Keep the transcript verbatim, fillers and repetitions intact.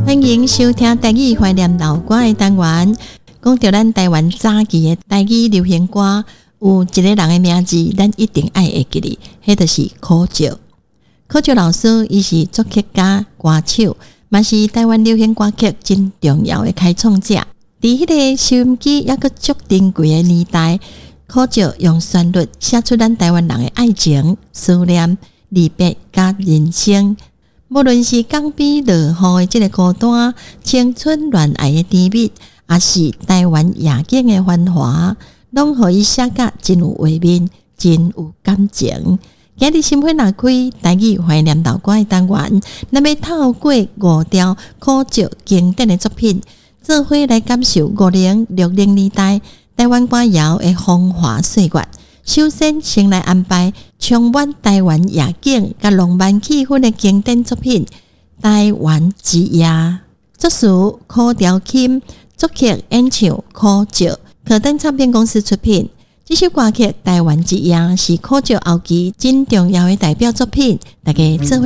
欢迎收听台语怀念老歌的单元。讲到咱台湾早期的台语流行歌，有一个人的名字，咱一定爱会记哩，迄就是柯照。柯照老师，伊是作曲家、歌手，嘛是台湾流行歌曲真重要的开创者。伫迄个收音机抑个足珍贵的年代，柯照用旋律写出咱台湾人的爱情、思念、离别甲人生。无论是港边落雨的这个孤单、青春恋爱的甜蜜，也是台湾夜景的繁华，拢互伊写甲真有画面，真有感情。今日心扉打开，台语怀念老歌的单元，咱要透过五条柯照经典的作品，做伙来感受五零六零年代台湾歌谣的风华岁月。首先，先来安排充满台湾夜景甲浪漫气氛的经典作品《台湾之夜》，作词柯调琴，作曲演唱柯照，可登唱片公司出品。这首歌曲《台湾之夜》是柯照后期真重要的代表作品，大家做伙